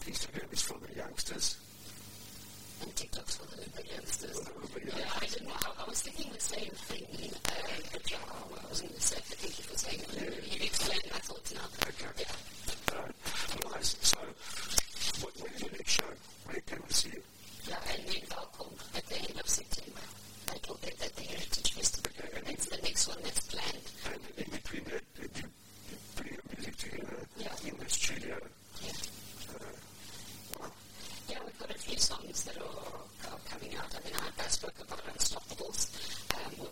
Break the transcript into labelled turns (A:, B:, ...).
A: Instagram is for the youngsters.
B: And TikTok's for the youngsters.
A: Yeah,
B: I didn't know. I was thinking the same thing, but yeah, I wasn't going to say, but thank you for saying it. You've explained my thoughts now.
A: Okay.
B: Yeah.
A: Nice. So, when is your next show? Where can we see you?
B: Yeah, and then Valcom at the end of September. I told them that the Heritage Festival.
A: Okay.
B: That's the next one that's planned.
A: And in between that, you put your music together in the studio.
B: Yeah.
A: Wow.
B: Yeah, we've got a few songs that are coming out. I mean, I spoke about Unstoppables.